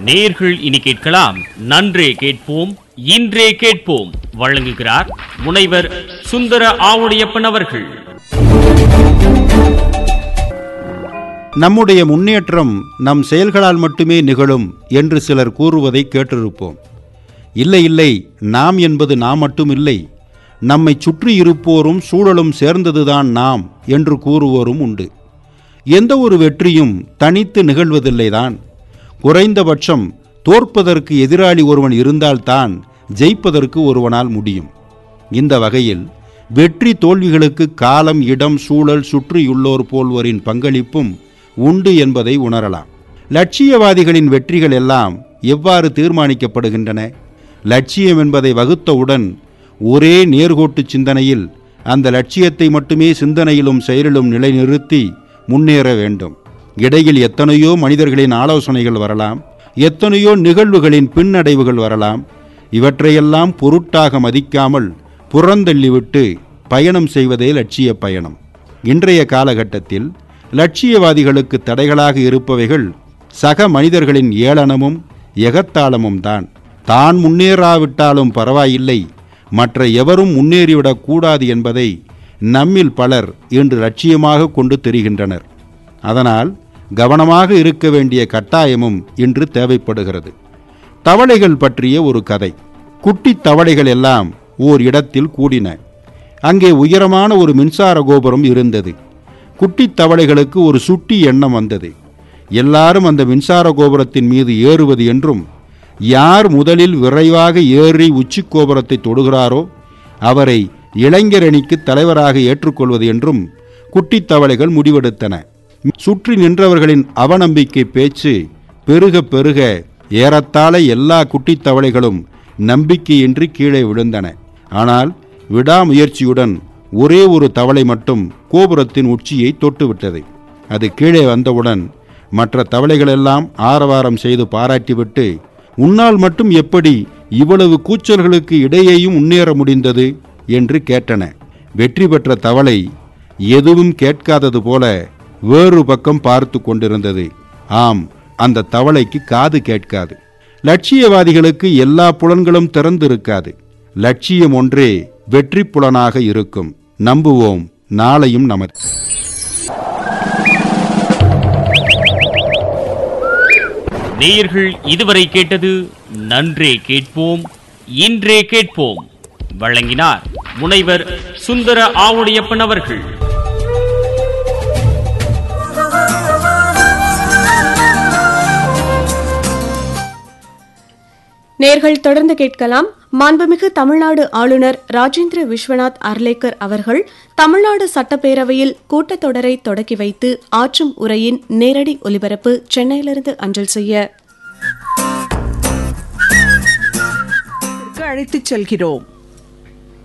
நேயர்கள் இனி கேட்கலாம். நன்றே கேட்போம் இன்றே கேட்போம். வழங்குகிறார் முனைவர் சுந்தர ஆவுடையப்பன் அவர்கள். நம்முடைய முன்னேற்றம் நம் செயல்களால் மட்டுமே நிகழும் என்று சிலர் கூறுவதை கேட்டிருப்போம். இல்லை இல்லை, நாம் என்பது நாம் மட்டும் இல்லை, நம்மை சுற்றி இருப்போரும் சூழலும் சேர்ந்ததுதான் நாம் என்று கூறுவோரும் உண்டு. எந்த ஒரு வெற்றியும் தனித்து நிகழ்வதில்லைதான். குறைந்தபட்சம் தோற்பதற்கு எதிராளி ஒருவன் இருந்தால்தான் ஜெயிப்பதற்கு ஒருவனால் முடியும். இந்த வகையில் வெற்றி தோல்விகளுக்கு காலம், இடம், சூழல், சுற்றியுள்ளோர் போல்வோரின் பங்களிப்பும் உண்டு என்பதை உணரலாம். லட்சியவாதிகளின் வெற்றிகள் எல்லாம் எவ்வாறு தீர்மானிக்கப்படுகின்றன? லட்சியம் என்பதை வகுத்தவுடன் ஒரே நேர்கோட்டு சிந்தனையில் அந்த லட்சியத்தை மட்டுமே சிந்தனையிலும் செயலிலும் நிலைநிறுத்தி முன்னேற வேண்டும். இடையில் எத்தனையோ மனிதர்களின் ஆலோசனைகள் வரலாம், எத்தனையோ நிகழ்வுகளின் பின்னடைவுகள் வரலாம். இவற்றையெல்லாம் பொருட்டாக மதிக்காமல் புறந்தள்ளிவிட்டு பயணம் செய்வதே லட்சிய பயணம். இன்றைய காலகட்டத்தில் லட்சியவாதிகளுக்கு தடைகளாக இருப்பவைகள் சக மனிதர்களின் ஏளனமும் எகத்தாளமும் தான். தான் முன்னேறாவிட்டாலும் பரவாயில்லை, மற்ற எவரும் முன்னேறிவிடக் கூடாது என்பதை நம்மில் பலர் இன்று லட்சியமாக கொண்டு தெரிகின்றனர். அதனால் கவனமாக இருக்க வேண்டிய கட்டாயமும் இன்று தேவைப்படுகிறது. தவளைகள் பற்றிய ஒரு கதை. குட்டி தவளைகள் எல்லாம் ஓர் இடத்தில் கூடின. அங்கே உயரமான ஒரு மின்சார கோபுரம் இருந்தது. குட்டி தவளைகளுக்கு ஒரு சுட்டி எண்ணம் வந்தது. எல்லாரும் அந்த மின்சார கோபுரத்தின் மீது ஏறுவது என்றும், யார் முதலில் விரைவாக ஏறி உச்சி கோபுரத்தை தொடுகிறாரோ அவரை இளைஞரணிக்கு தலைவராக ஏற்றுக்கொள்வது என்றும் குட்டி தவளைகள் முடிவெடுத்தன. சுற்றி நின்றவர்களின் அவநம்பிக்கை பேச்சு பெருக பெருக ஏறத்தாழ எல்லா குட்டி தவளைகளும் நம்பிக்கையின்றி கீழே விழுந்தன. ஆனால் விடாமுயற்சியுடன் ஒரே ஒரு தவளை மட்டும் கோபுரத்தின் உச்சியை தொட்டுவிட்டது. அது கீழே வந்தவுடன் மற்ற தவளைகளெல்லாம் ஆரவாரம் செய்து பாராட்டிவிட்டு, உன்னால் மட்டும் எப்படி இவ்வளவு கூச்சல்களுக்கு இடையேயும் முன்னேற முடிந்தது என்று கேட்டன. வெற்றி பெற்ற தவளை எதுவும் கேட்காதது போல வேறு பக்கம் பார்த்து கொண்டிருந்தது. ஆம், அந்த தவளைக்கு காது கேட்காது. லட்சியவாதிகளுக்கு எல்லா புலன்களும் திறந்திருக்காது. லட்சியம் ஒன்றே வெற்றி புலனாக இருக்கும். நம்புவோம், நாளையும் நமது. நேயர்கள் இதுவரை கேட்டது நன்றே கேட்போம் இன்றே கேட்போம். வழங்கினார் முனைவர் சுந்தர ஆவுடையப்பன் அவர்கள். நேர்கள் தொடர்ந்து கேட்கலாம். மாண்புமிகு தமிழ்நாடு ஆளுநர் ராஜேந்திர விஸ்வநாத் அர்லேக்கர் அவர்கள் தமிழ்நாடு சட்டப்பேரவையில் கூட்டத்தொடரை தொடக்கி வைத்து ஆற்றும் உரையின் நேரடி ஒலிபரப்பு சென்னையிலிருந்து அஞ்சல் செய்ய அழைத்துச் செல்கிறோம்.